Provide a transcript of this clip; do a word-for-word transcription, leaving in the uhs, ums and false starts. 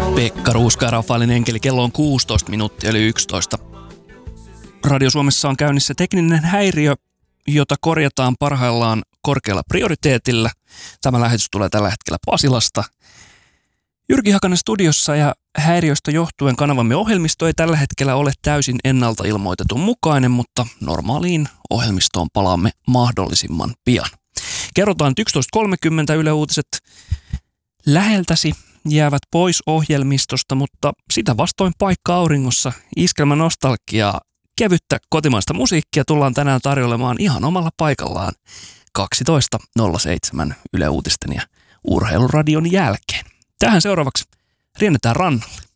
Pekka Ruuska ja Rafaelin enkeli, kello on kuusitoista minuuttia eli yksitoista. Radio Suomessa on käynnissä tekninen häiriö, jota korjataan parhaillaan korkealla prioriteetillä. Tämä lähetys tulee tällä hetkellä Pasilasta. Jyrki Hakanen studiossa, ja häiriöstä johtuen kanavamme ohjelmisto ei tällä hetkellä ole täysin ennalta ilmoitetun mukainen, mutta normaaliin ohjelmistoon palaamme mahdollisimman pian. Kerrotaan, että yksitoista kolmekymmentä Yle Uutiset läheltäsi jäävät pois ohjelmistosta, mutta sitä vastoin paikka auringossa, iskelmä nostalgiaa, kevyttä kotimaista musiikkia tullaan tänään tarjoilemaan ihan omalla paikallaan kaksitoista nolla seitsemän Yle Uutisten ja Urheiluradion jälkeen. Tähän seuraavaksi riennetään rannalle.